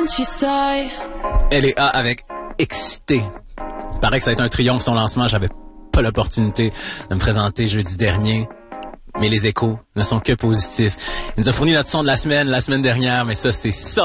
countryside. L.A. avec Excité. Paraît que ça a été un triomphe son lancement. J'avais pas l'opportunité de me présenter jeudi dernier. Mais les échos ne sont que positifs. Il nous a fourni notre son de la semaine dernière, mais ça, c'est ça.